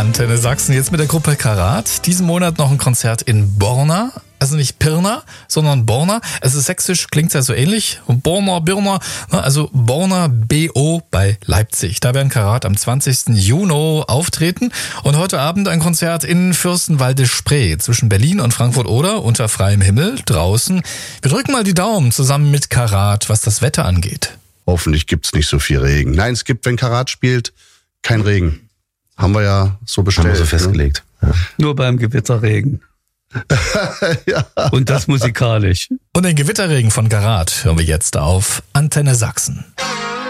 Antenne Sachsen jetzt mit der Gruppe Karat. Diesen Monat noch ein Konzert in Borna. Also nicht Pirna, sondern Borna. Es ist sächsisch, klingt ja so ähnlich. Borna, Birna, also Borna BO bei Leipzig. Da werden Karat am 20. Juni auftreten. Und heute Abend ein Konzert in Fürstenwalde-Spree zwischen Berlin und Frankfurt-Oder unter freiem Himmel draußen. Wir drücken mal die Daumen zusammen mit Karat, was das Wetter angeht. Hoffentlich gibt's nicht so viel Regen. Nein, es gibt, wenn Karat spielt, kein Regen. Haben wir ja so bestellt. Haben wir so festgelegt. Ne? Ja. Nur beim Gewitterregen. Ja. Und das musikalisch. Und den Gewitterregen von Karat hören wir jetzt auf Antenne Sachsen.